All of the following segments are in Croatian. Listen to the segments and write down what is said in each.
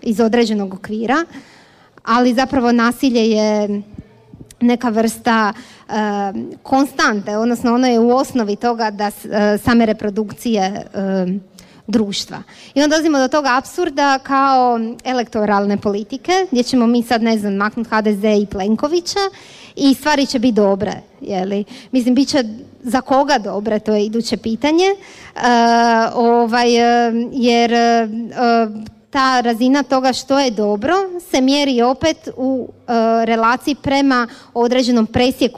iz određenog okvira, ali zapravo nasilje je neka vrsta konstante, odnosno ono je u osnovi toga da same reprodukcije društva. I onda dolazimo do toga apsurda kao elektoralne politike, gdje ćemo mi sad, ne znam, maknuti HDZ i Plenkovića i stvari će biti dobre. Jeli? Mislim, bit će za koga dobre, to je iduće pitanje, jer ta razina toga što je dobro se mjeri opet u relaciji prema određenom presjeku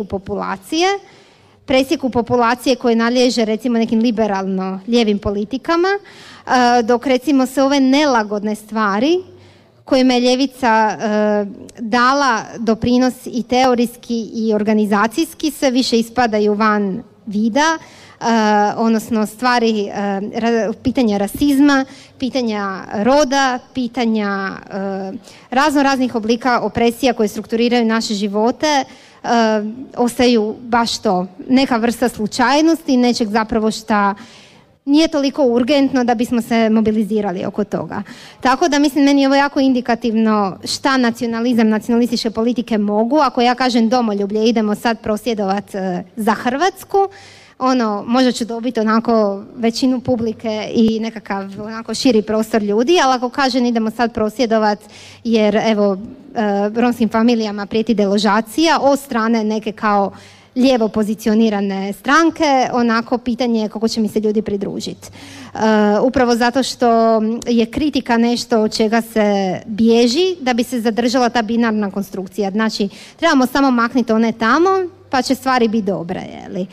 populacije koje nalježe recimo nekim liberalno lijevim politikama, dok recimo se ove nelagodne stvari kojima je ljevica dala doprinos i teorijski i organizacijski sve više ispadaju van vida, odnosno stvari, pitanja rasizma, pitanja roda, pitanja raznih oblika opresija koje strukturiraju naše živote, ostaju baš to, neka vrsta slučajnosti, nečeg zapravo šta nije toliko urgentno da bismo se mobilizirali oko toga. Tako da mislim, meni je ovo jako indikativno šta nacionalizam, nacionalističke politike mogu. Ako ja kažem domoljublje, idemo sad prosvjedovati za Hrvatsku, možda ću dobiti onako većinu publike i nekakav onako širi prostor ljudi, ali ako kažem idemo sad prosvjedovat jer evo romskim familijama prijeti deložacija od strane neke kao lijevo pozicionirane stranke, onako pitanje je kako će mi se ljudi pridružiti. Upravo zato što je kritika nešto od čega se bježi da bi se zadržala ta binarna konstrukcija. Znači, trebamo samo maknuti one tamo pa će stvari biti dobre, jeli?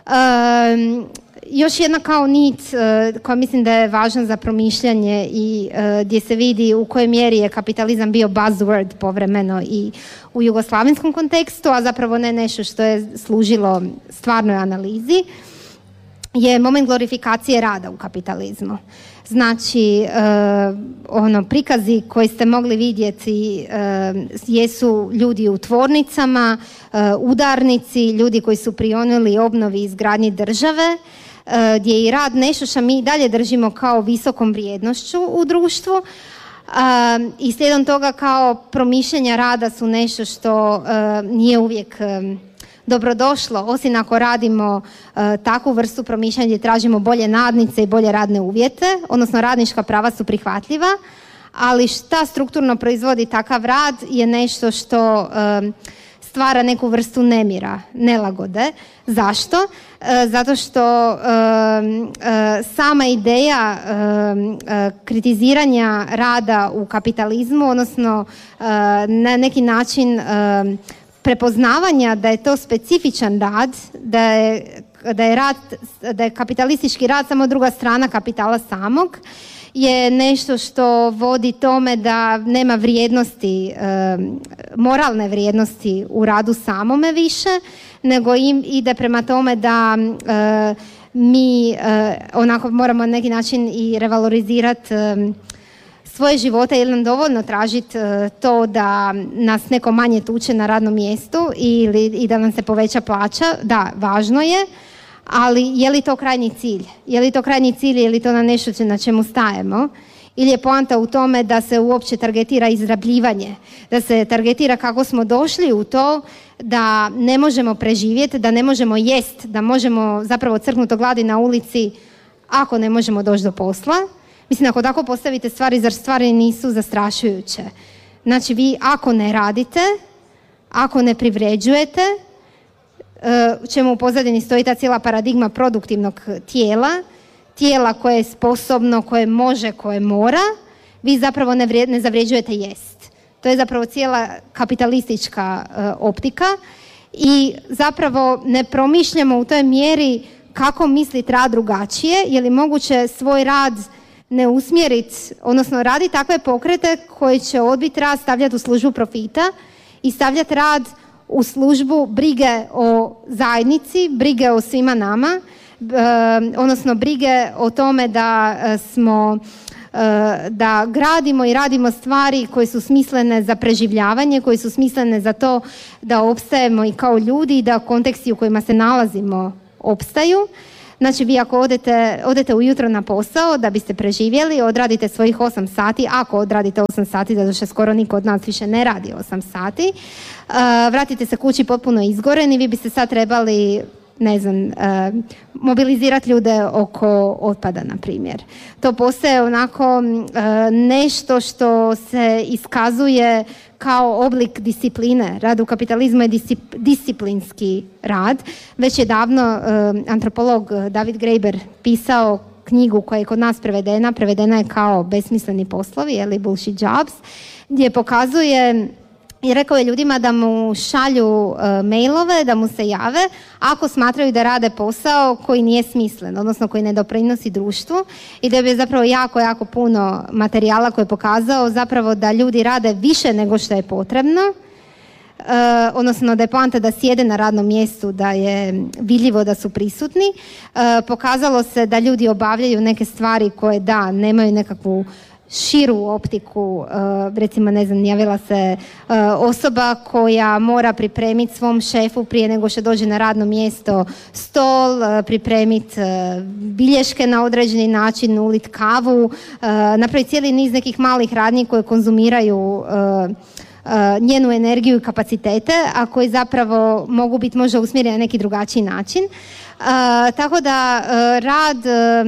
Još jedna kao nit koja mislim da je važna za promišljanje i gdje se vidi u kojoj mjeri je kapitalizam bio buzzword povremeno i u jugoslavenskom kontekstu, a zapravo ne nešto što je služilo stvarnoj analizi, je moment glorifikacije rada u kapitalizmu. Znači, prikazi koji ste mogli vidjeti jesu ljudi u tvornicama, udarnici, ljudi koji su prionuli obnovi i izgradnji države, gdje je i rad nešto što mi dalje držimo kao visokom vrijednošću u društvu, i slijedom toga kao promišljanja rada su nešto što nije uvijek dobrodošlo, osim ako radimo takvu vrstu promišljanja gdje tražimo bolje nadnice i bolje radne uvjete, odnosno radnička prava su prihvatljiva, ali šta strukturno proizvodi takav rad je nešto što stvara neku vrstu nemira, nelagode. Zašto? Zato što sama ideja kritiziranja rada u kapitalizmu, odnosno na neki način prepoznavanja da je to specifičan rad, da je kapitalistički rad samo druga strana kapitala samog, je nešto što vodi tome da nema vrijednosti, moralne vrijednosti u radu samome više, nego ide prema tome da mi onako moramo na neki način i revalorizirati svoje živote ili nam dovoljno tražiti to da nas neko manje tuče na radnom mjestu i da nam se poveća plaća. Da, važno je, ali je li to krajnji cilj? Je li to krajnji cilj ili to na nešto na čemu stajemo? Ili je poanta u tome da se uopće targetira izrabljivanje, da se targetira kako smo došli u to da ne možemo preživjeti, da ne možemo jest, da možemo zapravo crknuti od gladi na ulici ako ne možemo doći do posla. Mislim, ako tako postavite stvari, zar stvari nisu zastrašujuće? Znači, vi ako ne radite, ako ne privređujete, čemu u pozadini stoji ta cijela paradigma produktivnog tijela koje je sposobno, koje može, koje mora, vi zapravo ne zavređujete jest. To je zapravo cijela kapitalistička optika i zapravo ne promišljamo u toj mjeri kako misliti rad drugačije, je li moguće svoj rad ne usmjeriti, odnosno raditi takve pokrete koji će odbiti rad stavljati u službu profita i stavljati rad u službu brige o zajednici, brige o svima nama, odnosno brige o tome da gradimo i radimo stvari koje su smislene za preživljavanje, koje su smislene za to da opstajemo i kao ljudi i da konteksti u kojima se nalazimo opstaju. Znači vi ako odete ujutro na posao da biste preživjeli, odradite svojih 8 sati, ako odradite 8 sati, zato što skoro niko od nas više ne radi 8 sati, vratite se kući potpuno izgoreni, vi biste sad trebali, ne znam, mobilizirati ljude oko otpada, na primjer. To postaje onako nešto što se iskazuje kao oblik discipline. Rad u kapitalizmu je disciplinski rad. Već je davno antropolog David Graeber pisao knjigu koja je kod nas prevedena je kao Besmisleni poslovi, ili Bullshit Jobs, gdje pokazuje i rekao je ljudima da mu šalju mailove, da mu se jave ako smatraju da rade posao koji nije smislen, odnosno koji ne doprinosi društvu, i da je zapravo jako puno materijala koji je pokazao zapravo da ljudi rade više nego što je potrebno, odnosno da je poanta da sjede na radnom mjestu, da je vidljivo da su prisutni. Pokazalo se da ljudi obavljaju neke stvari koje nemaju nekakvu širu optiku, recimo ne znam, javila se osoba koja mora pripremiti svom šefu prije nego što dođe na radno mjesto stol, pripremiti bilješke na određeni način, ulit kavu, napraviti cijeli niz nekih malih radnji koje konzumiraju njenu energiju i kapacitete, a koji zapravo mogu biti možda usmjereni na neki drugačiji način. Tako da rad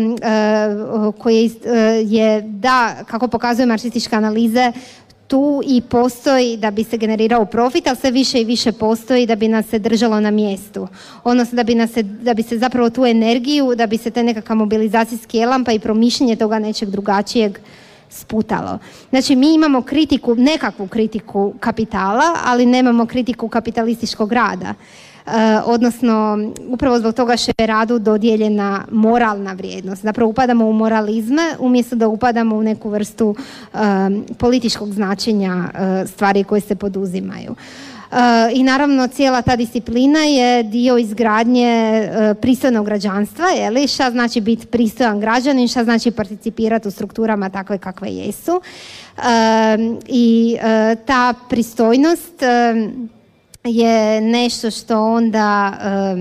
koji je, kako pokazuje marksističke analize, tu i postoji da bi se generirao profit, ali sve više i više postoji da bi nas se držalo na mjestu. Odnosno da bi se zapravo tu energiju, da bi se te nekakav mobilizacijski elan pa i promišljanje toga nečeg drugačijeg sputalo. Znači mi imamo nekakvu kritiku kapitala, ali nemamo kritiku kapitalističkog rada. Odnosno, upravo zbog toga što je radu dodijeljena moralna vrijednost. Zapravo upadamo u moralizme umjesto da upadamo u neku vrstu političkog značenja stvari koje se poduzimaju. I naravno cijela ta disciplina je dio izgradnje pristojnog građanstva, šta znači biti pristojan građanin, šta znači participirati u strukturama takve kakve jesu. I ta pristojnost je nešto što onda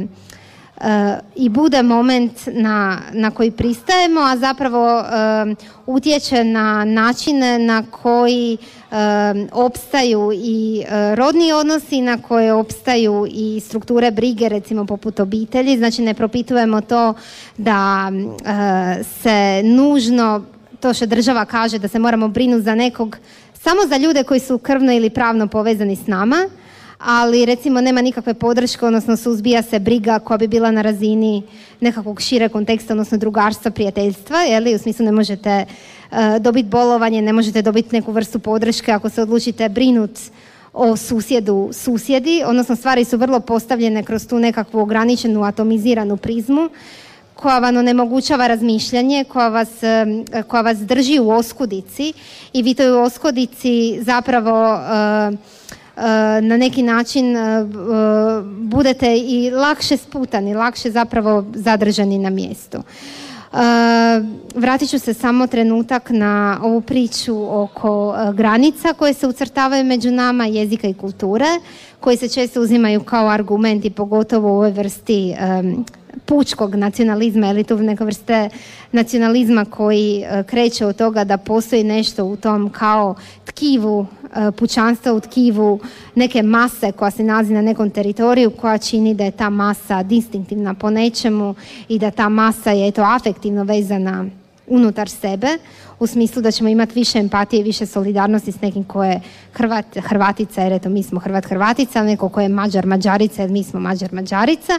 i bude moment na koji pristajemo, a zapravo utječe na načine na koji opstaju i rodni odnosi, na koje opstaju i strukture brige, recimo poput obitelji. Znači ne propitujemo to da se nužno, to što država kaže da se moramo brinuti za nekog, samo za ljude koji su krvno ili pravno povezani s nama, ali recimo nema nikakve podrške, odnosno suzbija se briga koja bi bila na razini nekakvog šire konteksta, odnosno drugarstva, prijateljstva, u smislu ne možete dobiti bolovanje, ne možete dobiti neku vrstu podrške ako se odlučite brinuti o susjedi, odnosno stvari su vrlo postavljene kroz tu nekakvu ograničenu atomiziranu prizmu koja vam onemogućava razmišljanje, koja vas drži u oskudici i vi toj oskudici zapravo na neki način budete i lakše sputani, lakše zapravo zadržani na mjestu. Vratit ću se samo trenutak na ovu priču oko granica koje se ucrtavaju među nama, jezika i kulture, koji se često uzimaju kao argumenti, pogotovo u ovoj vrsti pučkog nacionalizma ili tu neke vrste nacionalizma koji kreće od toga da postoji nešto u tom kao tkivu pučanstva, u tkivu neke mase koja se nalazi na nekom teritoriju, koja čini da je ta masa distinktivna po nečemu i da ta masa je afektivno vezana unutar sebe, u smislu da ćemo imati više empatije i više solidarnosti s nekim ko je Hrvatica, jer eto mi smo Hrvatica, neko ko je Mađarica, jer mi smo Mađarica.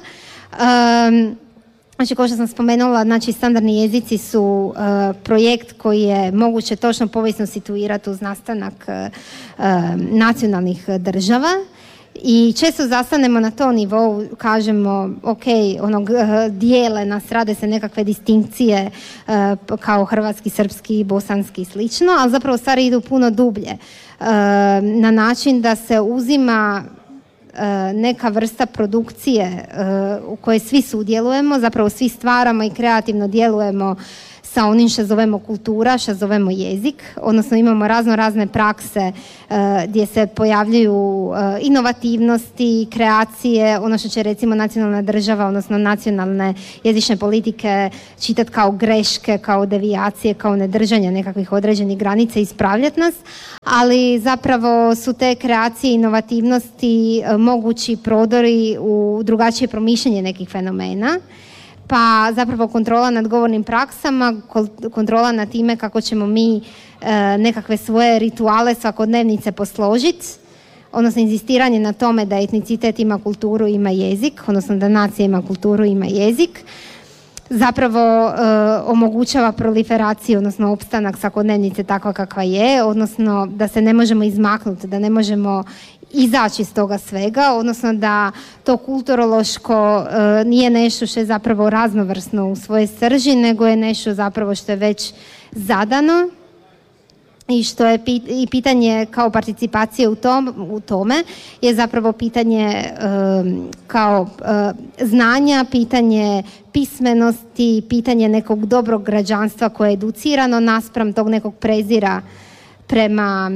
Znači, kao što sam spomenula, znači standardni jezici su projekt koji je moguće točno povijesno situirati uz nastanak nacionalnih država. I često zastanemo na tom nivou, kažemo, ok, dijele nas, rade se nekakve distinkcije kao hrvatski, srpski, bosanski i slično, ali zapravo stvari idu puno dublje. Na način da se uzima neka vrsta produkcije u kojoj svi sudjelujemo, zapravo svi stvaramo i kreativno djelujemo sa onim što zovemo kultura, što zovemo jezik, odnosno imamo razne prakse gdje se pojavljuju inovativnosti, kreacije, ono što će recimo nacionalna država, odnosno nacionalne jezične politike čitati kao greške, kao devijacije, kao nedržanje nekakvih određenih granica i ispravljati nas, ali zapravo su te kreacije, inovativnosti mogući prodori u drugačije promišljanje nekih fenomena. Pa zapravo kontrola nad govornim praksama, kontrola nad time kako ćemo mi nekakve svoje rituale svakodnevnice posložiti, odnosno inzistiranje na tome da etnicitet ima kulturu, ima jezik, odnosno da nacija ima kulturu, ima jezik, zapravo omogućava proliferaciju, odnosno opstanak svakodnevnice takva kakva je, odnosno da se ne možemo izmaknuti, da ne možemo izaći iz toga svega, odnosno da to kulturološko nije nešto što je zapravo raznovrsno u svojoj srži, nego je nešto zapravo što je već zadano i što je i pitanje kao participacije u tome je zapravo pitanje kao znanja, pitanje pismenosti, pitanje nekog dobrog građanstva koje je educirano naspram tog nekog prezira prema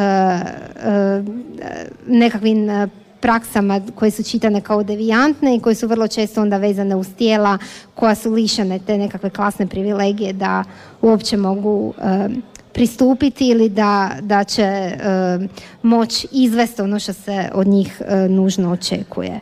nekakvim praksama koje su čitane kao devijantne i koje su vrlo često onda vezane uz tijela koja su lišene te nekakve klasne privilegije da uopće mogu pristupiti ili da će moći izvesti ono što se od njih nužno očekuje.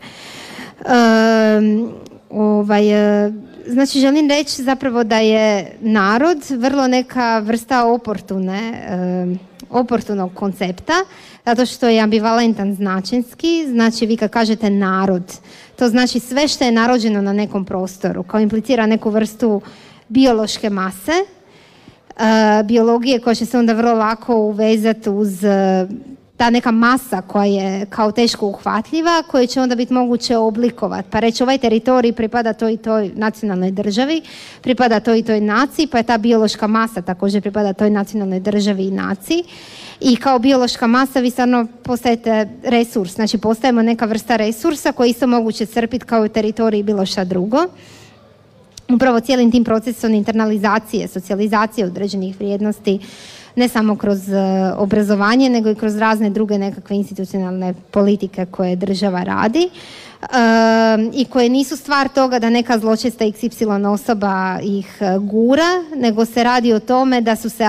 Znači želim reći zapravo da je narod vrlo neka vrsta oportunog koncepta, zato što je ambivalentan značenski. Znači vi kad kažete narod, to znači sve što je narođeno na nekom prostoru, kao implicira neku vrstu biološke mase, biologije koja će se onda vrlo lako uvezati uz ta neka masa koja je kao teško uhvatljiva, koju će onda biti moguće oblikovati. Pa reći ovaj teritorij pripada toj i toj nacionalnoj državi, pripada toj i toj naciji, pa je ta biološka masa također pripada toj nacionalnoj državi i naciji. I kao biološka masa vi stvarno postajete resurs, znači postajemo neka vrsta resursa koji isto moguće crpiti kao i teritorij i bilo šta drugo. Upravo cijelim tim procesom internalizacije, socijalizacije određenih vrijednosti, ne samo kroz obrazovanje, nego i kroz razne druge nekakve institucionalne politike koje država radi i koje nisu stvar toga da neka zločesta XY osoba ih gura, nego se radi o tome da su se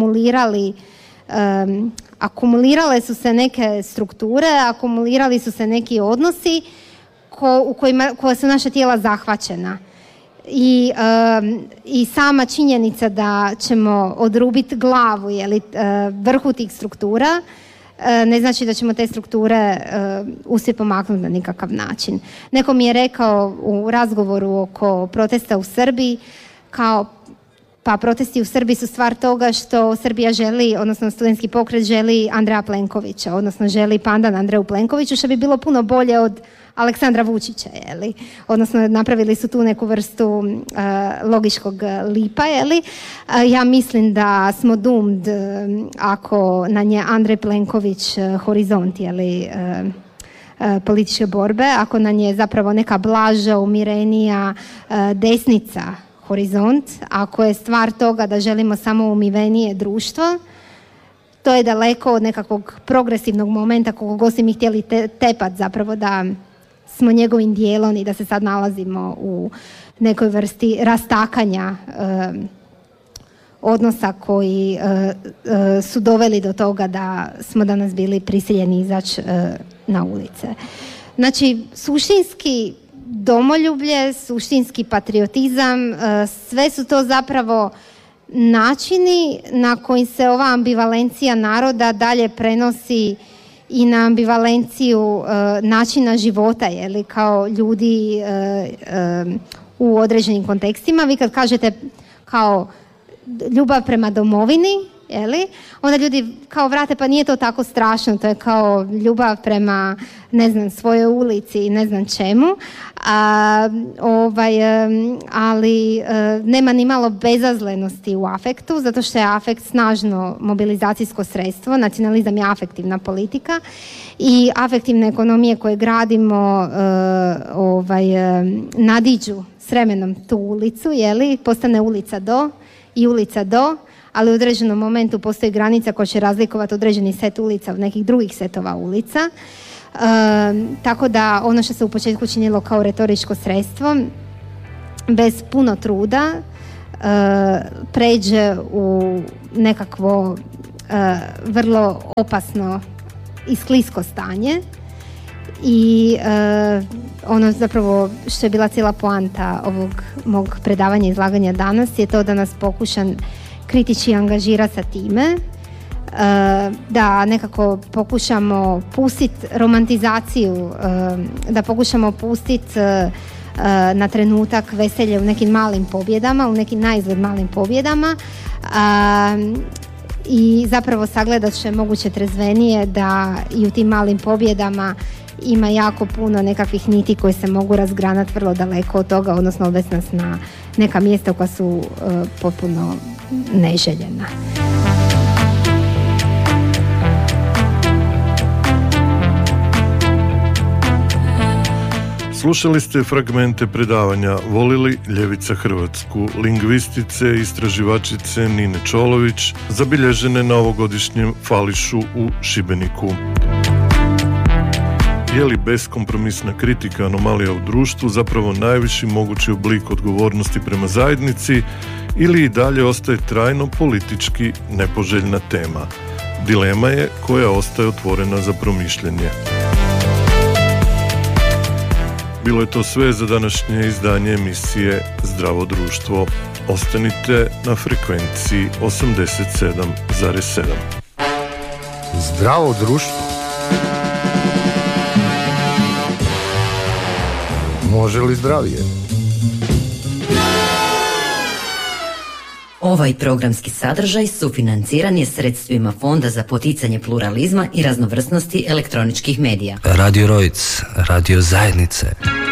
akumulirale su se neke strukture, akumulirali su se neki odnosi u koja su naša tijela zahvaćena. I sama činjenica da ćemo odrubiti glavu vrhu tih struktura ne znači da ćemo te strukture uspjeti pomaknuti na nikakav način. Neko mi je rekao u razgovoru oko protesta u Srbiji kao pa protesti u Srbiji su stvar toga što Srbija želi, odnosno studentski pokret želi Andreja Plenkovića, odnosno želi pandan Andreju Plenkoviću, što bi bilo puno bolje od Aleksandra Vučića, odnosno napravili su tu neku vrstu logičkog lipa, Ja mislim da smo doomed ako na nje Andrej Plenković horizont, političke borbe, ako na nje zapravo neka blaža, umirenija desnica horizont, ako je stvar toga da želimo samo umivenije društvo, to je daleko od nekakvog progresivnog momenta koliko god si mi htjeli tepat zapravo da smo njegovim dijelom i da se sad nalazimo u nekoj vrsti rastakanja odnosa koji su doveli do toga da smo danas bili prisiljeni izaći na ulice. Znači, suštinski domoljublje, suštinski patriotizam, sve su to zapravo načini na koji se ova ambivalencija naroda dalje prenosi i na ambivalenciju načina života, kao ljudi u određenim kontekstima. Vi kad kažete kao ljubav prema domovini, onda ljudi kao vrate, pa nije to tako strašno, to je kao ljubav prema, ne znam, svojoj ulici i ne znam čemu, ali nema ni malo bezazlenosti u afektu, zato što je afekt snažno mobilizacijsko sredstvo, nacionalizam je afektivna politika i afektivne ekonomije koje gradimo nadiđu s vremenom tu ulicu, postane ulica do i ulica do, ali u određenom momentu postoji granica koja će razlikovati određeni set ulica od nekih drugih setova ulica. Tako da ono što se u početku činilo kao retoričko sredstvo, bez puno truda pređe u nekakvo vrlo opasno i sklisko stanje. I ono zapravo što je bila cijela poanta ovog mog predavanja i izlaganja danas je to da nas pokuša kritički angažirati sa time, da nekako pokušamo pustiti romantizaciju, da pokušamo pustiti na trenutak veselje u nekim malim pobjedama, u nekim naizgled malim pobjedama, i zapravo sagledat što je moguće trezvenije da i u tim malim pobjedama ima jako puno nekakvih niti koji se mogu razgranati vrlo daleko od toga, odnosno odvesti nas na neka mjesta koja su potpuno neželjena. Slušali ste fragmente predavanja Volili ljevica Hrvatsku, lingvistice i istraživačice Nine Čolović, zabilježene na ovogodišnjem Fališu u Šibeniku. Je li beskompromisna kritika anomalija u društvu zapravo najviši mogući oblik odgovornosti prema zajednici ili i dalje ostaje trajno politički nepoželjna tema? Dilema je koja ostaje otvorena za promišljanje. Bilo je to sve za današnje izdanje emisije Zdravo društvo. Ostanite na frekvenciji 87,7. Zdravo društvo. Može li zdravije? Ovaj programski sadržaj sufinanciran je sredstvima Fonda za poticanje pluralizma i raznovrsnosti elektroničkih medija. Radio Rojc, radio zajednice.